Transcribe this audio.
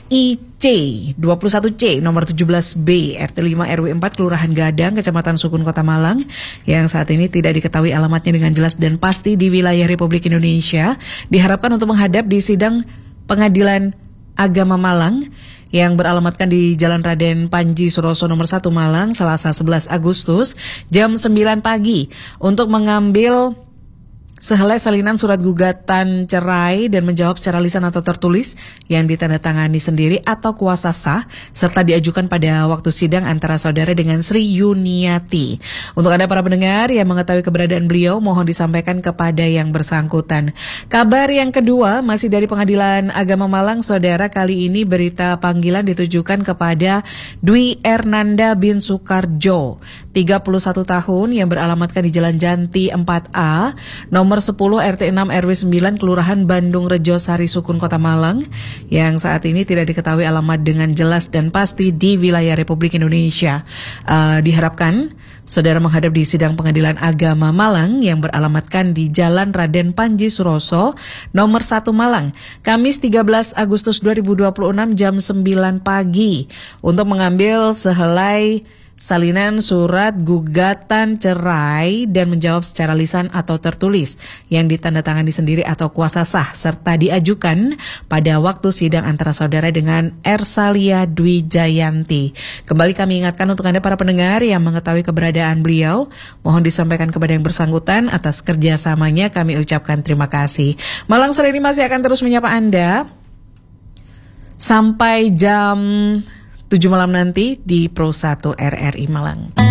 SIC 21C nomor 17B RT 5 RW 4 Kelurahan Gadang, Kecamatan Sukun, Kota Malang, yang saat ini tidak diketahui alamatnya dengan jelas dan pasti di wilayah Republik Indonesia, diharapkan untuk menghadap di sidang Pengadilan Agama Malang yang beralamatkan di Jalan Raden Panji Suroso nomor 1 Malang, Selasa 11 Agustus jam 9 pagi untuk mengambil sehelai salinan surat gugatan cerai dan menjawab secara lisan atau tertulis yang ditandatangani sendiri atau kuasa sah serta diajukan pada waktu sidang antara saudara dengan Sri Yuniati. Untuk Anda para pendengar yang mengetahui keberadaan beliau, mohon disampaikan kepada yang bersangkutan. Kabar yang kedua masih dari Pengadilan Agama Malang, saudara. Kali ini berita panggilan ditujukan kepada Dwi Ernanda bin Sukarjo, 31 tahun, yang beralamatkan di Jalan Janti 4A nomor 10 RT 6 RW 9 Kelurahan Bandung Rejo Sari Sukun, Kota Malang, yang saat ini tidak diketahui alamat dengan jelas dan pasti di wilayah Republik Indonesia. Diharapkan saudara menghadap di sidang Pengadilan Agama Malang yang beralamatkan di Jalan Raden Panji Suroso nomor 1 Malang, Kamis 13 Agustus 2026 jam 9 pagi untuk mengambil sehelai salinan surat gugatan cerai dan menjawab secara lisan atau tertulis yang ditandatangani sendiri atau kuasa sah serta diajukan pada waktu sidang antara saudara dengan Ersalia Dwi Jayanti. Kembali kami ingatkan untuk Anda para pendengar yang mengetahui keberadaan beliau, mohon disampaikan kepada yang bersangkutan. Atas kerjasamanya kami ucapkan terima kasih. Malang sore ini masih akan terus menyapa Anda sampai jam 7 malam nanti di Pro 1 RRI Malang.